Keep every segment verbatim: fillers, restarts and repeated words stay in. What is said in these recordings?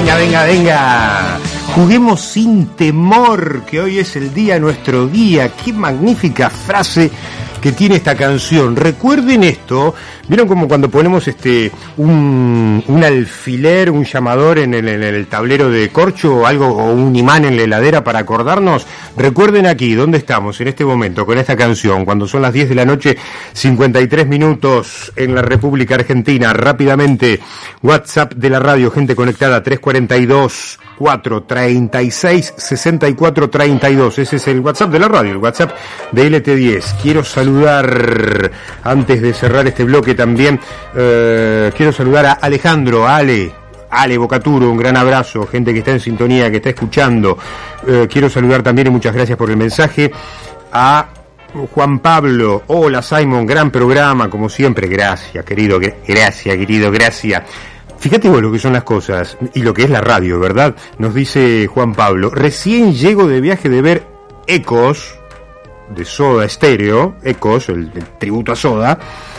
Venga, venga, venga. Juguemos sin temor, que hoy es el día, nuestro día. Qué magnífica frase que tiene esta canción. Recuerden esto, ¿vieron como cuando ponemos este un, un alfiler, un llamador en el, en el tablero de corcho o algo, o un imán en la heladera para acordarnos? Recuerden aquí, ¿dónde estamos en este momento con esta canción? Cuando son las diez de la noche, cincuenta y tres minutos en la República Argentina. Rápidamente, WhatsApp de la radio, gente conectada, tres cuarenta y dos, cuatro treinta y seis, sesenta y cuatro treinta y dos. Ese es el WhatsApp de la radio, el WhatsApp de L T diez. Quiero saludar, antes de cerrar este bloque también, eh, quiero saludar a Alejandro, a Ale, Ale Bocaturo, un gran abrazo, gente que está en sintonía, que está escuchando. Eh, quiero saludar también, y muchas gracias por el mensaje, a Juan Pablo. Hola Simon, gran programa, como siempre. Gracias, querido, gracias, querido, gracias. Fíjate vos lo que son las cosas y lo que es la radio, ¿verdad? Nos dice Juan Pablo, recién llego de viaje de ver Ecos, de Soda Stereo, Ecos, el, el tributo a Soda,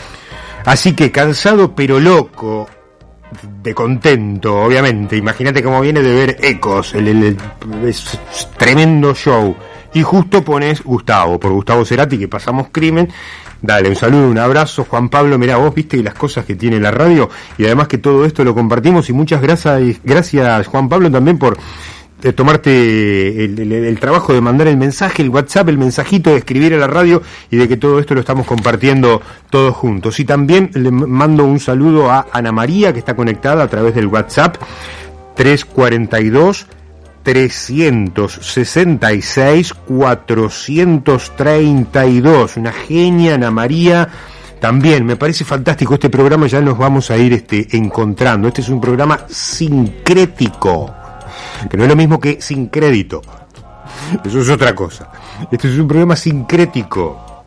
así que cansado pero loco, de contento, obviamente. Imagínate cómo viene de ver Ecos, el, el, el es tremendo show. Y justo pones Gustavo, por Gustavo Cerati, que pasamos Crimen. Dale, un saludo, un abrazo, Juan Pablo. Mirá, vos viste las cosas que tiene la radio, y además que todo esto lo compartimos, y muchas gracias, gracias Juan Pablo también por eh, tomarte el, el, el trabajo de mandar el mensaje, el WhatsApp, el mensajito, de escribir a la radio, y de que todo esto lo estamos compartiendo todos juntos. Y también le mando un saludo a Ana María, que está conectada a través del WhatsApp, tres cuarenta y dos, trescientos sesenta y seis, cuatrocientos treinta y dos. Una genia, Ana María. También me parece fantástico este programa, ya nos vamos a ir este, encontrando. Este es un programa sincrético, que no es lo mismo que sin crédito. Eso es otra cosa. Este es un programa sincrético,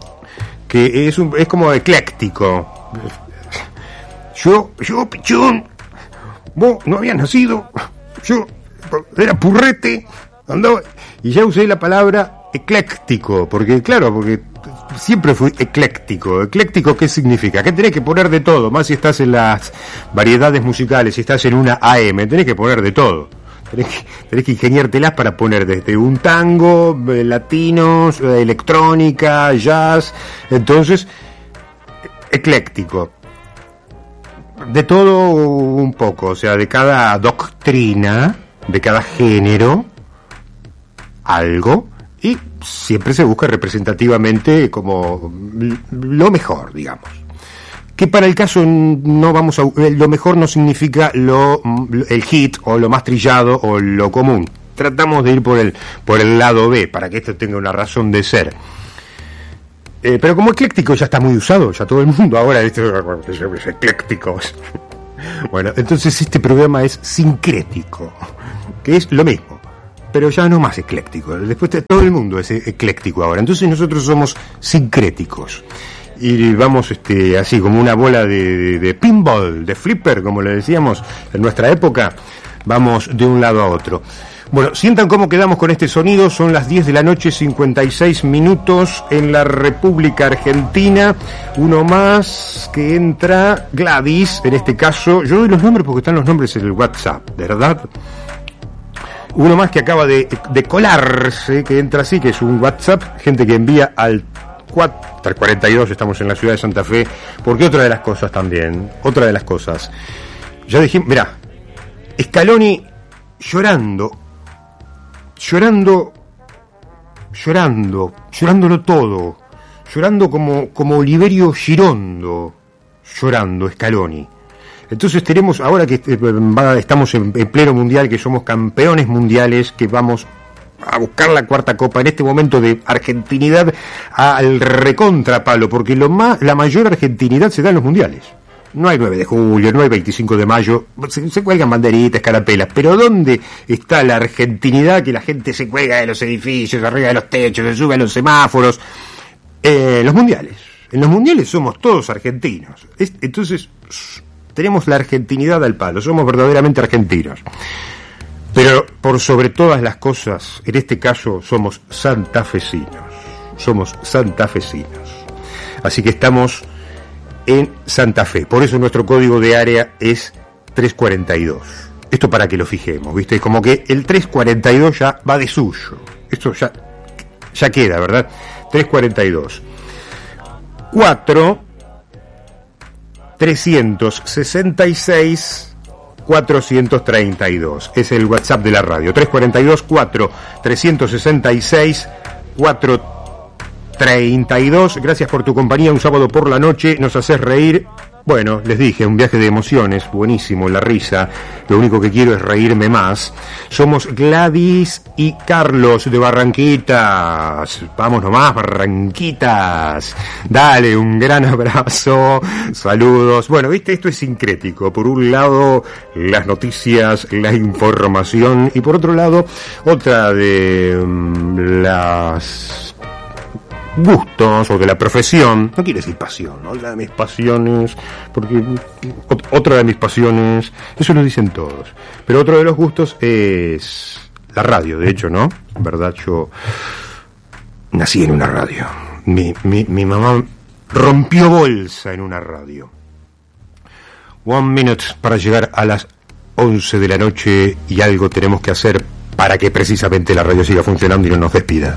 que es, un, es como ecléctico. Yo, yo, pichón, vos no habías nacido, yo era purrete, andaba, y ya usé la palabra ecléctico, porque claro, porque siempre fui ecléctico. ¿Ecléctico qué significa? Que tenés que poner de todo, más si estás en las variedades musicales, si estás en una A M, tenés que poner de todo. Tenés que, tenés que ingeniártelas para poner desde un tango, eh, latinos, eh, electrónica, jazz. Entonces, ecléctico. De todo un poco, o sea, de cada doctrina, de cada género, algo, y siempre se busca representativamente como lo mejor, digamos. Que para el caso no vamos a... Lo mejor no significa lo el hit, o lo más trillado, o lo común. Tratamos de ir por el, por el lado B, para que esto tenga una razón de ser. Eh, pero como ecléctico ya está muy usado, ya todo el mundo ahora esto es ecléctico. Bueno, entonces este programa es sincrético, que es lo mismo, pero ya no más ecléctico. Después todo el mundo es ecléctico ahora. Entonces nosotros somos sincréticos. Y vamos este así como una bola de, de, de pinball, de flipper, como le decíamos en nuestra época. Vamos de un lado a otro. Bueno, sientan cómo quedamos con este sonido. Son las diez de la noche, cincuenta y seis minutos en la República Argentina. Uno más que entra, Gladys, en este caso. Yo doy los nombres porque están los nombres en el WhatsApp, ¿verdad? Uno más que acaba de, de colarse, que entra así, que es un WhatsApp. Gente que envía al cuatro cuarenta y dos, estamos en la ciudad de Santa Fe. Porque otra de las cosas también, otra de las cosas. Ya dijimos, mirá, Scaloni llorando. Llorando, llorando, llorándolo todo, llorando como, como Oliverio Girondo, llorando Scaloni. Entonces tenemos, ahora que estamos en, en pleno mundial, que somos campeones mundiales, que vamos a buscar la cuarta copa, en este momento de argentinidad al recontrapalo, porque lo más, la mayor argentinidad se da en los mundiales. No hay nueve de julio, no hay veinticinco de mayo, se, se cuelgan banderitas, carapelas, pero ¿dónde está la argentinidad que la gente se cuelga de los edificios, arriba de los techos, se sube a los semáforos? Eh, los mundiales. En los mundiales somos todos argentinos. Es, entonces, tenemos la argentinidad al palo, somos verdaderamente argentinos. Pero por sobre todas las cosas, en este caso, somos santafesinos. Somos santafesinos. Así que estamos en Santa Fe. Por eso nuestro código de área es tres cuarenta y dos. esto para que lo fijemos, ¿viste? Como que el tres cuarenta y dos ya va de suyo. Esto ya, ya queda, ¿verdad? tres cuarenta y dos. cuatro trescientos sesenta y seis cuatrocientos treinta y dos. Es el WhatsApp de la radio. tres cuarenta y dos, cuatro trescientos sesenta y seis cuatrocientos treinta y dos. Gracias por tu compañía un sábado por la noche. Nos haces reír. Bueno, les dije, un viaje de emociones, buenísimo, la risa. Lo único que quiero es reírme más. Somos Gladys y Carlos de Barranquitas. Vamos nomás, Barranquitas. Dale, un gran abrazo. Saludos. Bueno, viste, esto es sincrético. Por un lado, las noticias, la información. Y por otro lado, otra de um, las... gustos o de la profesión, no quiere decir pasión, ¿no? Una de mis pasiones, porque ot- otra de mis pasiones, eso lo dicen todos, pero otro de los gustos es la radio, de hecho, ¿no? En verdad, yo nací en una radio, mi, mi, mi mamá rompió bolsa en una radio. One minute para llegar a las once de la noche y algo tenemos que hacer para que precisamente la radio siga funcionando y no nos despida.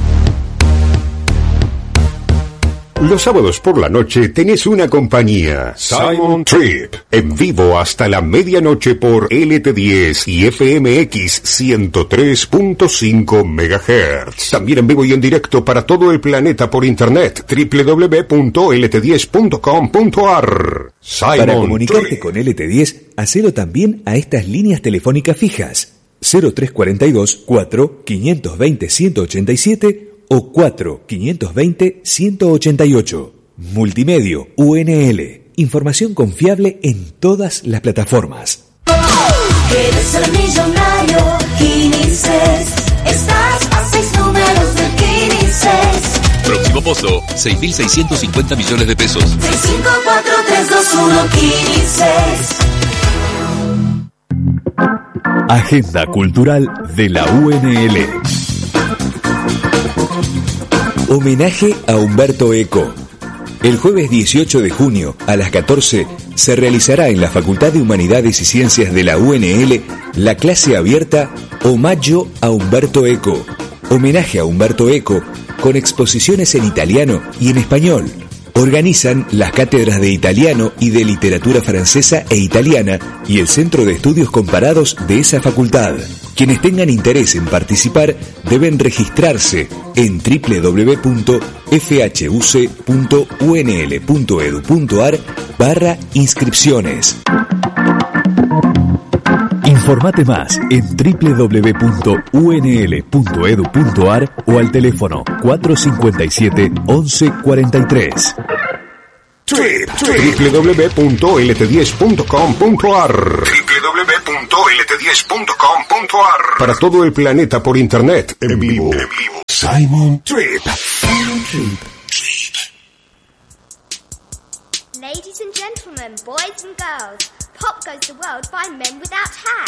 Los sábados por la noche tenés una compañía, Simon Trip, en vivo hasta la medianoche por L T diez y F M X ciento tres punto cinco megahertz. También en vivo y en directo para todo el planeta por internet, doble u doble u doble u punto l t diez punto com punto a r. Simon Para comunicarte Trip. con L T diez, hacelo también a estas líneas telefónicas fijas: cero tres cuarenta y dos, cuatro, quinientos veinte, ciento ochenta y siete o cuatro, quinientos veinte, ciento ochenta y ocho. Multimedio U N L. Información confiable en todas las plataformas. ¿Quieres ser millonario? Quinices. Estás a seis números de Quinices. Próximo pozo, seis mil seiscientos cincuenta millones de pesos. seis cinco cuatro tres dos uno Quinices. Agenda Cultural de la U N L. Homenaje a Humberto Eco. El jueves dieciocho de junio a las catorce se realizará en la Facultad de Humanidades y Ciencias de la U N L la clase abierta Omaggio a Umberto Eco. Homenaje a Humberto Eco con exposiciones en italiano y en español. Organizan las cátedras de italiano y de literatura francesa e italiana y el Centro de Estudios Comparados de esa facultad. Quienes tengan interés en participar deben registrarse en doble u doble u doble u punto f h u c punto u n l punto e d u punto a r barra inscripciones. Informate más en doble u doble u doble u punto u n l punto e d u punto a r o al teléfono cuatro cinco siete, once cuarenta y tres. Trip, doble u doble u doble u punto l t diez punto com punto a r. doble u doble u doble u punto l t diez punto com punto a r. Para todo el planeta por internet, en vivo. En vivo. Simon Trip. Simon Trip. Ladies and gentlemen, boys and girls, pop goes the world by men without hats.